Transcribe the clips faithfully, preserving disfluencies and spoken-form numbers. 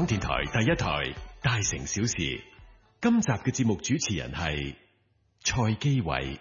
港電台第一台《大城小事》，今集嘅節目主持人係蔡基偉。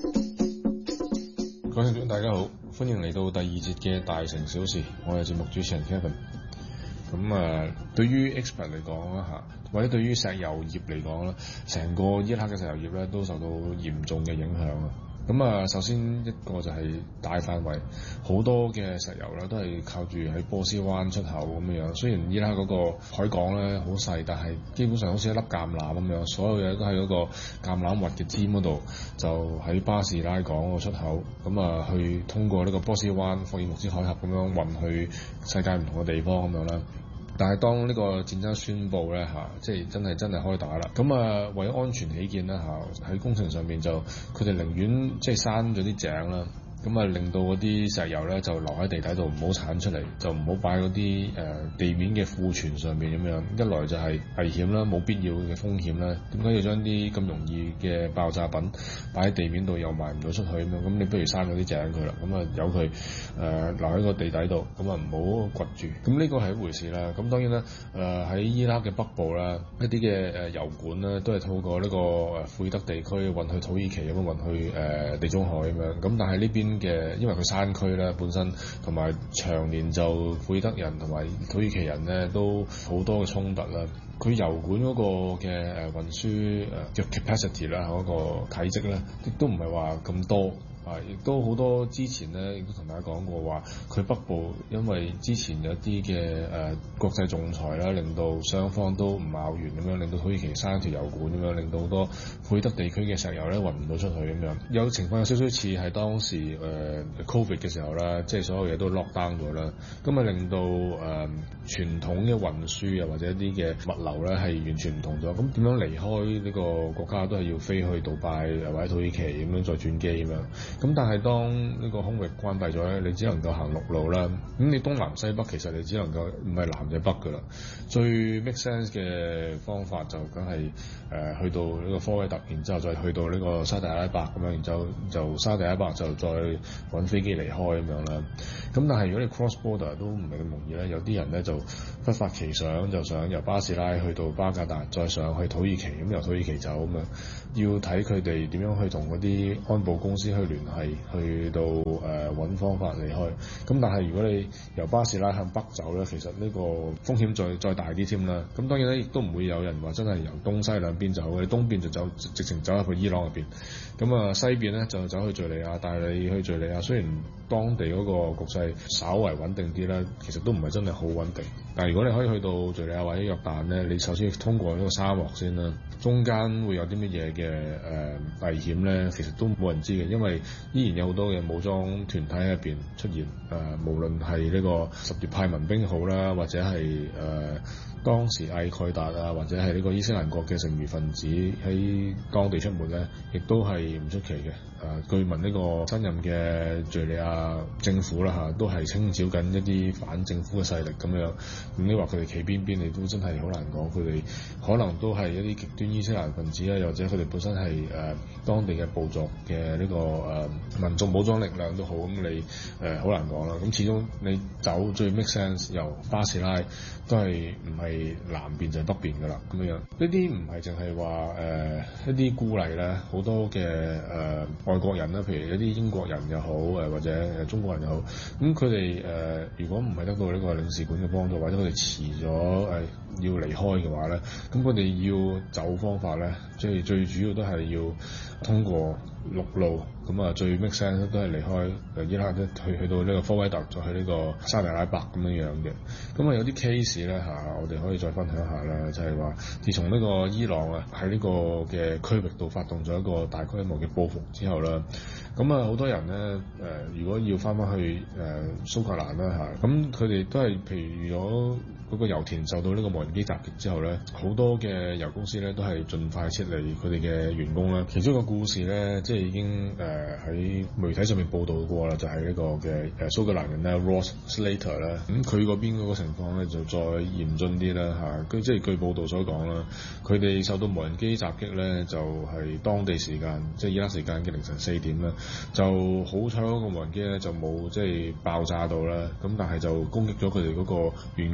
各位聽眾大家好，歡迎嚟到第二節嘅《大城小事》，我係節目主持人 Kevin。咁啊，對於 expert 嚟講啦嚇，或者對於石油業嚟講啦，成個伊拉克嘅石油業咧都受到嚴重嘅影響啊。咁啊，首先一個就係大範圍好多嘅石油啦，都係靠住喺波斯灣出口咁樣。雖然伊拉克嗰個海港咧好細，但係基本上好似一粒橄欖咁樣，所有嘢都喺嗰個橄欖核嘅尖嗰度，就喺巴士拉港個出口。咁啊，去通過呢個波斯灣、霍爾木茲海峽咁樣運去世界唔同嘅地方咁樣啦。但係當呢個戰爭宣佈咧嚇，即係真係真係開打啦。咁啊，為咗安全起見啦嚇，喺工程上面就佢哋寧願即係閂咗啲井啦。咁啊，令到嗰啲石油咧就留喺地底度，唔好產出嚟，就唔好擺嗰啲誒地面嘅庫存上面咁樣。一來就係危險啦，冇必要嘅風險啦。點解要將啲咁容易嘅爆炸品擺喺地面度又賣唔到出去咁樣？咁你不如閂嗰啲井佢啦。咁啊，由佢誒留喺個地底度，咁啊唔好掘住。咁呢個係一回事啦。咁當然啦，誒、呃、喺伊拉克嘅北部啦，一啲嘅誒油管咧都係透過呢個誒庫爾德地區運去土耳其咁樣運去誒、呃、地中海咁樣。咁但係呢邊嘅，因為佢山區咧本身同埋長年就庫爾德人同埋土耳其人咧都好多嘅衝突啦。佢油管嗰個嘅誒運輸誒嘅 capacity 啦，嗰個體積咧，亦都唔係話咁多。啊！亦都好多之前咧，亦都同大家講過話，佢北部因為之前有啲嘅誒國際仲裁啦，令到雙方都唔拗完咁樣，令到土耳其閂條油管咁樣，令到好多庫爾德地區嘅石油咧運唔到出去咁樣。有情況有少少似係當時誒、呃、Covid 嘅時候啦，即係所有嘢都 lock down 咗啦，咁啊令到誒、呃、傳統嘅運輸啊或者一啲嘅物流咧係完全唔同咗。咁點樣離開呢個國家都係要飛去杜拜或者土耳其咁樣再轉機咁樣。咁但係當呢個空域關閉咗咧，你只能夠行陸路啦。咁你東南西北其實你只能夠唔係南就北㗎啦。最 make sense 嘅方法就梗係誒去到呢個科威特，然之後再去到呢個沙特阿拉伯咁樣，然之後就沙特阿拉伯就再揾飛機離開咁樣啦。咁但係如果你 cross border 都唔係咁容易咧，有啲人咧就忽發奇想，就想由巴士拉去到巴格達，再上去土耳其，咁由土耳其走咁樣。要睇佢哋點樣去同嗰啲安保公司去聯繫，去到誒揾、呃、方法離開。咁但係如果你由巴士拉向北走咧，其實呢個風險再再大啲添啦。咁當然咧，亦都唔會有人話真係由東西兩邊走，你東邊就走直情走入去伊朗入邊，咁啊西邊咧就走去敍利亞，但係你去敍利亞雖然當地嗰個局勢稍為穩定啲啦，其實都唔係真係好穩定。但係如果你可以去到敍利亞或者約旦咧，你首先要通過呢個沙漠先啦，中間會有啲乜嘢嘅誒危險咧，其實都冇人知嘅，因為依然有好多嘅武裝團體喺入邊出現，誒、呃、無論係呢個什葉派民兵好啦，或者係誒、呃、當時艾蓋達啊，或者係呢個伊斯蘭國嘅剩餘分子喺當地出沒咧，亦都係唔出奇嘅。誒、呃、據聞呢個新任嘅敍利亞政府啦嚇、啊，都係清剿緊一啲反政府嘅勢力咁樣。咁你話佢哋企邊邊，你都真係好難講。佢哋可能都係一啲極端伊斯蘭分子啊，又或者佢哋本身係誒、呃、當地嘅部族嘅呢、這個誒、呃、民眾武裝力量都好。咁你誒好、呃、難講啦。咁始終你走最 make sense 由巴士拉都係唔係南邊就係北邊㗎啦。咁樣呢啲唔係淨係話誒一啲孤例咧，好多嘅誒、呃、外國人啦，譬如一啲英國人又好誒、呃，或者中國人又好，咁佢哋誒如果唔係得到呢個領事館嘅幫助，或者佢哋遲咗誒、呃、要離開嘅話咧，咁佢哋要走方法咧，即係最主要都係要通過陸路，咁啊最 make sense 都係離開誒伊拉克，去去到呢個科威特，再去呢個沙特阿拉伯咁樣樣嘅。咁啊有啲 case 咧嚇，我哋可以再分享下啦，就係、是、話自從呢個伊朗啊喺呢個嘅區域度發動咗一個大規模嘅報復之後啦，咁啊好多人咧誒、呃、如果要翻返去誒、呃、蘇格蘭啦嚇，咁佢哋都係譬如咗嗰個油田受到呢個無人機襲擊之後咧，好多嘅油公司咧都係盡快撤離佢哋嘅員工啦。其中一個故事咧，即係已經誒喺、呃、媒體上面報道過啦，就係、是、呢個嘅誒蘇格蘭人咧 Ross Slater 咧，咁佢嗰邊嗰個情況咧就再嚴峻啲啦嚇。佢即係據報道所講啦，佢哋受到無人機襲擊咧，就係、是、當地時間即係伊拉克時間嘅凌晨四點啦，就好彩嗰個無人機咧就冇即係爆炸到啦，咁但係就攻擊咗佢哋嗰個員工嘅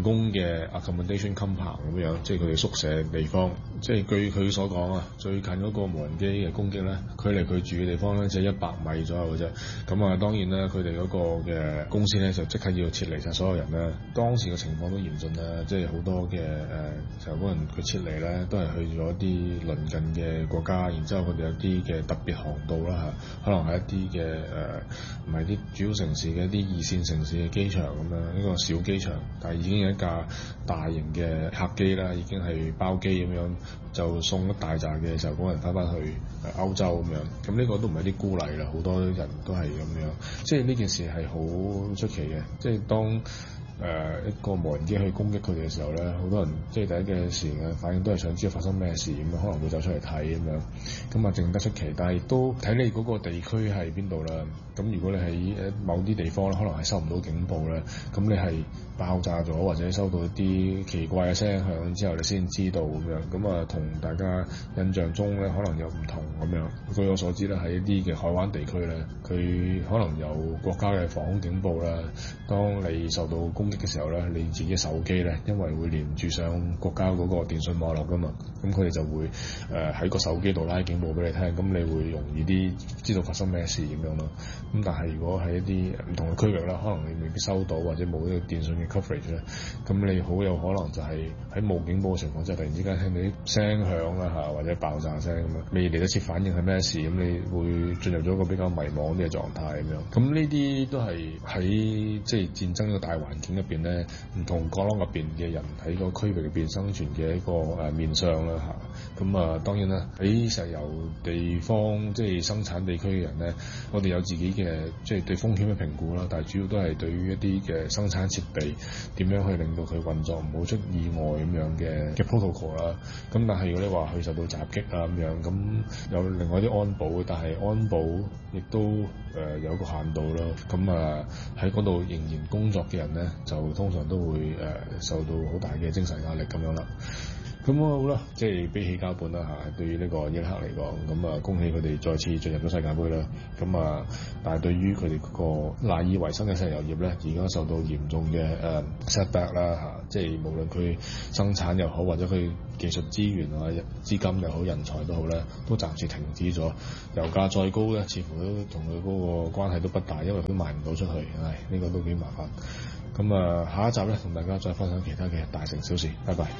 嘅 accommodation compound 咁樣，即係佢哋宿舍地方。即係據佢所講啊，最近嗰個無人機嘅攻擊咧，距離佢住嘅地方咧，只係一百米左右嘅啫。咁啊，當然啦，佢哋嗰個嘅公司咧就即刻要撤離晒所有人啦。當時嘅情況都嚴峻啦，即係好多嘅誒石油工人佢撤離咧，都係去咗啲鄰近嘅國家，然之後佢哋有啲嘅特別航道啦嚇，可能係一啲嘅誒唔係啲主要城市嘅一啲二線城市嘅機場咁樣，呢個小機場，但係已經有一架大型嘅客機啦，已經係包機咁樣就送一大紮嘅石油工人翻返去歐洲咁樣。咁呢個都唔係啲孤例啦，好多人都係咁樣。即係呢件事係好出奇嘅，即係當誒、呃、一個無人機去攻擊佢哋嘅時候咧，好多人即係第一嘅時嘅反應都係想知道發生咩事咁樣，可能會走出嚟睇咁樣，咁啊靜得出奇。但係亦都睇你嗰個地區係邊度啦。咁如果你喺某啲地方咧，可能係收唔到警報咧，咁你係爆炸咗或者收到一啲奇怪嘅聲響之後，你先知道咁樣。咁啊同大家印象中咧可能有唔同咁樣。據我所知咧，喺一啲嘅海灣地區咧，佢可能有國家嘅防空警報啦。當你受到攻擊嘅時候咧，你自己手機咧，因為會連住上國家嗰個電信網絡噶嘛，咁佢哋就會誒喺、呃、個手機度拉警報俾你聽，咁你會容易啲知道發生咩事咁樣咯。咁但係如果喺一啲唔同嘅區域啦，可能你未必收到或者冇呢個電信嘅 coverage 咧，咁你好有可能就係喺冇警報嘅情況之下，突然之間聽到啲聲響啦嚇，或者爆炸聲咁樣，未嚟得切反應係咩事，咁你會進入咗一個比較迷惘啲嘅狀態咁樣。咁呢啲都係喺即係戰爭嘅大環境入邊咧，唔同角落入邊嘅人喺個區域入邊生存嘅一個誒面向啦嚇。咁啊當然啦，喺石油地方即係生產地區嘅人咧，我哋有自己嘅即係對風險嘅評估啦，但係主要都係對於一啲嘅生產設備點樣去令到佢運作唔好出意外咁樣嘅嘅 protocol 啦。咁但係如果你話佢受到襲擊啊咁樣，咁有另外啲安保，但係安保亦都誒、呃、有個限度啦。咁啊喺嗰度仍然工作嘅人咧，就通常都會誒、呃、受到好大嘅精神壓力咁樣啦。咁好啦，即係悲喜交半啦嚇。對於呢個伊拉克嚟講，咁啊恭喜佢哋再次進入咗世界盃啦。咁啊，但係對於佢哋嗰個賴以為生嘅石油業咧，而家受到嚴重嘅誒 setback 啦嚇。即係無論佢生產又好，或者佢技術資源啊、資金又好、人才都好咧，都暫時停止咗。油價再高咧，似乎都同佢嗰個關係都不大，因為佢都賣唔到出去。唉，呢個都幾麻煩。咁啊，下一集咧，同大家再分享其他嘅大城小事。拜拜。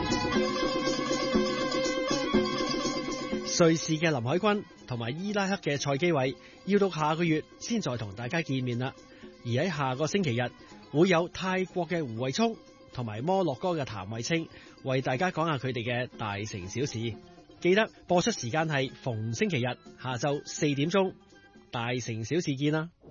瑞士嘅林海軍同埋伊拉克嘅蔡基偉要到下個月先再同大家見面啦。而喺下個星期日會有泰國嘅胡慧聰同埋摩洛哥嘅譚慧清為大家講下佢哋嘅大城小事。記得播出時間係逢星期日下晝四點鐘，大城小事見啦。